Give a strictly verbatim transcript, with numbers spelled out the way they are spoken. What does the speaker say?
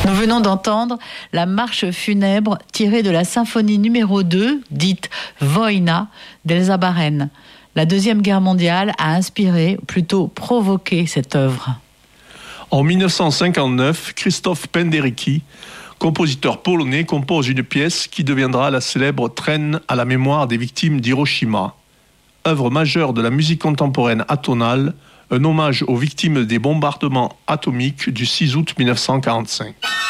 Nous venons d'entendre la marche funèbre tirée de la symphonie numéro deux, dite Vojna, d'Elsa Baren. La Deuxième Guerre mondiale a inspiré, plutôt provoqué, cette œuvre. En dix-neuf cent cinquante-neuf, Krzysztof Penderecki, compositeur polonais, compose une pièce qui deviendra la célèbre Traine à la mémoire des victimes d'Hiroshima. Œuvre majeure de la musique contemporaine atonale, un hommage aux victimes des bombardements atomiques du six août mille neuf cent quarante-cinq.